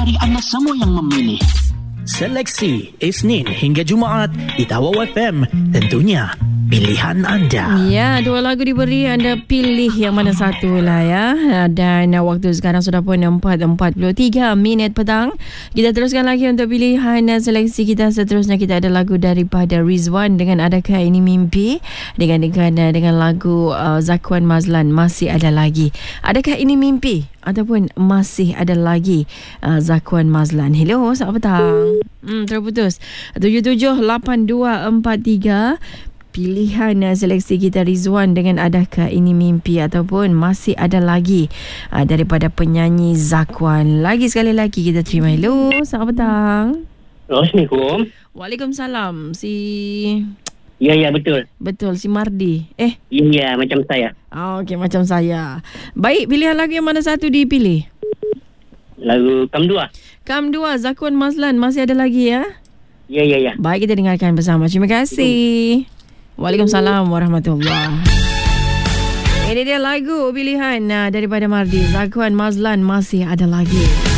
dari anda semua yang memilih. Seleksi Isnin hingga Jumaat di Tawau FM. Tentunya pilihan anda. Ya, 2 lagu diberi, anda pilih yang mana satu lah ya. Dan waktu sekarang sudah pun 4:43 minit petang. Kita teruskan lagi untuk pilihan seleksi kita. Seterusnya kita ada lagu daripada Rizwan dengan Adakah Ini Mimpi, dengan lagu Zakwan Mazlan, Masih Ada Lagi. Adakah ini mimpi ataupun masih ada lagi Zakwan Mazlan? Hello, selamat petang. Terputus. 778243. Pilihan seleksi kita Rizwan dengan Adakah Ini Mimpi ataupun Masih Ada Lagi daripada penyanyi Zakwan. Lagi sekali lagi kita terima. Hello, selamat petang. Assalamualaikum. Waalaikumsalam. Ya, betul. Betul, si Mardi. Ya, macam saya. Okey, macam saya. Baik, pilihan lagu yang mana satu dipilih? Lagu Kam 2. Kam 2, Zakwan Mazlan, Masih Ada Lagi ya? Ya. Baik, kita dengarkan bersama. Terima kasih. Waalaikumsalam warahmatullahi. Ini dia lagu pilihan daripada Mardi, Zakwan Mazlan, Masih Ada Lagi.